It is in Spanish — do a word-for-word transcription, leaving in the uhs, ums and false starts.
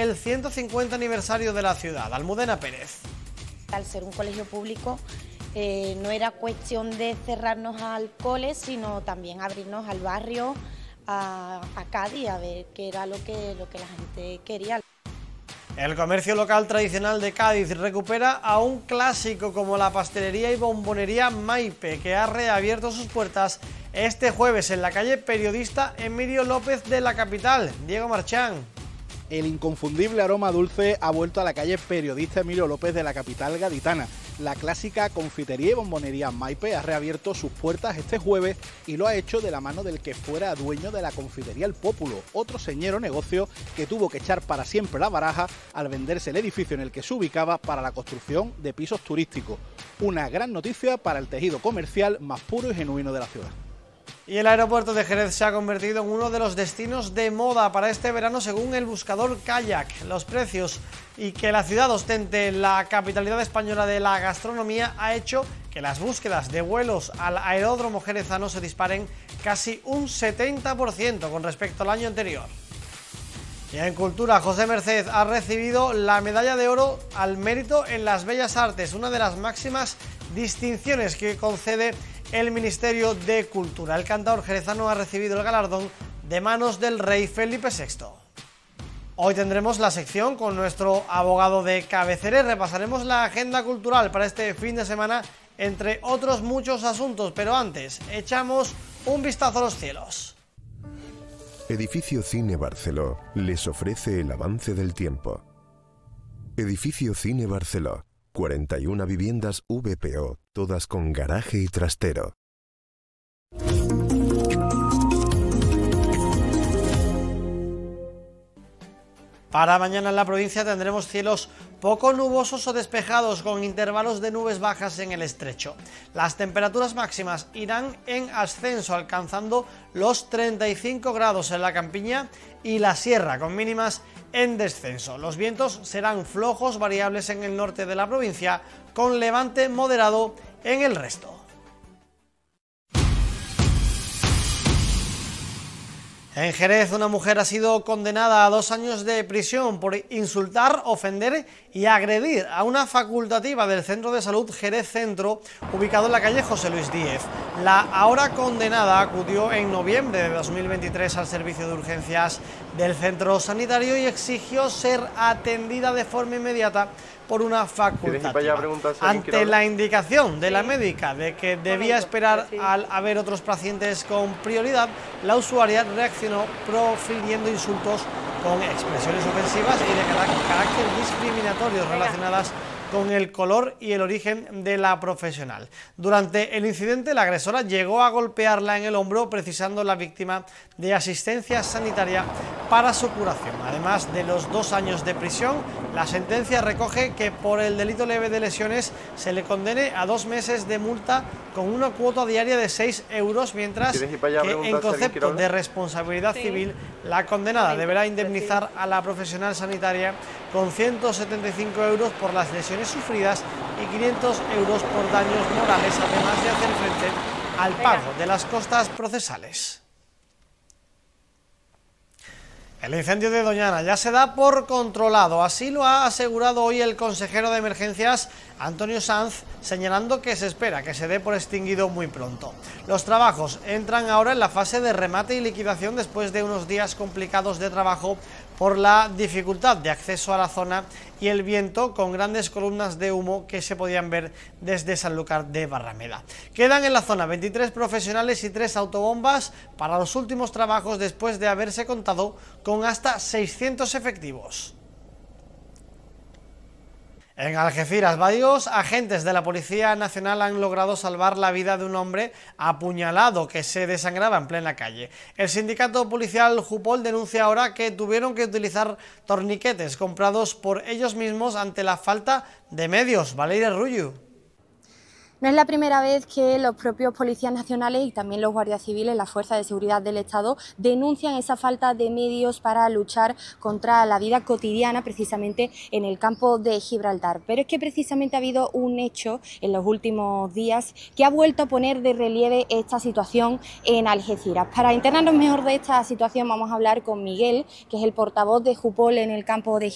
el ciento cincuenta aniversario de la ciudad. Almudena Pérez. Al ser un colegio público, eh, no era cuestión de cerrarnos al cole, sino también abrirnos al barrio, a, a Cádiz, a ver qué era lo que, lo que la gente quería. El comercio local tradicional de Cádiz recupera a un clásico como la pastelería y bombonería Maipe, que ha reabierto sus puertas este jueves en la calle Periodista Emilio López de la capital. Diego Marchán. El inconfundible aroma dulce ha vuelto a la calle Periodista Emilio López de la capital gaditana. La clásica confitería y bombonería Maipe ha reabierto sus puertas este jueves y lo ha hecho de la mano del que fuera dueño de la confitería El Pópulo, otro señero negocio que tuvo que echar para siempre la baraja al venderse el edificio en el que se ubicaba para la construcción de pisos turísticos. Una gran noticia para el tejido comercial más puro y genuino de la ciudad. Y el aeropuerto de Jerez se ha convertido en uno de los destinos de moda para este verano según el buscador Kayak. Los precios y que la ciudad ostente la capitalidad española de la gastronomía ha hecho que las búsquedas de vuelos al aeródromo jerezano se disparen casi un setenta por ciento con respecto al año anterior. Y en cultura, José Merced ha recibido la medalla de oro al mérito en las bellas artes, una de las máximas distinciones que concede el Ministerio de Cultura. El cantador jerezano ha recibido el galardón de manos del rey Felipe sexto. Hoy tendremos la sección con nuestro abogado de cabecera y repasaremos la agenda cultural para este fin de semana, entre otros muchos asuntos, pero antes echamos un vistazo a los cielos. Edificio Cine Barceló les ofrece el avance del tiempo. Edificio Cine Barceló, cuarenta y una viviendas V P O, todas con garaje y trastero. Para mañana en la provincia tendremos cielos poco nubosos o despejados con intervalos de nubes bajas en el estrecho. Las temperaturas máximas irán en ascenso alcanzando los treinta y cinco grados en la campiña y la sierra con mínimas en descenso. Los vientos serán flojos variables en el norte de la provincia con levante moderado en el resto. En Jerez, una mujer ha sido condenada a dos años de prisión por insultar, ofender y agredir a una facultativa del Centro de Salud Jerez Centro, ubicado en la calle José Luis Díez. La ahora condenada acudió en noviembre de dos mil veintitrés al servicio de urgencias del centro sanitario y exigió ser atendida de forma inmediata por una facultativa. Ante la indicación de la médica de que debía esperar al haber otros pacientes con prioridad, la usuaria reaccionó profiriendo insultos con expresiones ofensivas y de carácter discriminatorio relacionadas con el color y el origen de la profesional. Durante el incidente, la agresora llegó a golpearla en el hombro, precisando la víctima de asistencia sanitaria para su curación. Además de los dos años de prisión, la sentencia recoge que por el delito leve de lesiones se le condene a dos meses de multa con una cuota diaria de seis euros, mientras que en concepto de responsabilidad civil, la condenada deberá indemnizar a la profesional sanitaria con ciento setenta y cinco euros por las lesiones sufridas y quinientos euros por daños morales, además de hacer frente al pago de las costas procesales. El incendio de Doñana ya se da por controlado, así lo ha asegurado hoy el consejero de Emergencias Antonio Sanz, señalando que se espera que se dé por extinguido muy pronto. Los trabajos entran ahora en la fase de remate y liquidación después de unos días complicados de trabajo por la dificultad de acceso a la zona y el viento con grandes columnas de humo que se podían ver desde Sanlúcar de Barrameda. Quedan en la zona veintitrés profesionales y tres autobombas para los últimos trabajos después de haberse contado con hasta seiscientos efectivos. En Algeciras, varios agentes de la Policía Nacional han logrado salvar la vida de un hombre apuñalado que se desangraba en plena calle. El sindicato policial Jupol denuncia ahora que tuvieron que utilizar torniquetes comprados por ellos mismos ante la falta de medios. Valeria Rullo. No es la primera vez que los propios policías nacionales y también los guardias civiles, las fuerzas de seguridad del Estado, denuncian esa falta de medios para luchar contra la vida cotidiana, precisamente en el campo de Gibraltar. Pero es que precisamente ha habido un hecho en los últimos días que ha vuelto a poner de relieve esta situación en Algeciras. Para enterarnos mejor de esta situación vamos a hablar con Miguel, que es el portavoz de Jupol en el campo de